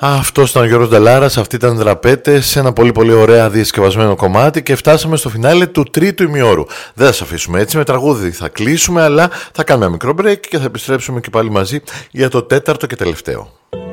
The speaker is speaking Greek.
Αυτός ήταν ο Γιώργος Νταλάρας, αυτή ήταν Δραπέτες, σε ένα πολύ πολύ ωραία διασκευασμένο κομμάτι και φτάσαμε στο φινάλε του τρίτου ημιώρου. Δεν θα σας αφήσουμε έτσι, με τραγούδι θα κλείσουμε, αλλά θα κάνουμε ένα μικρό break και θα επιστρέψουμε και πάλι μαζί για το τέταρτο και τελευταίο.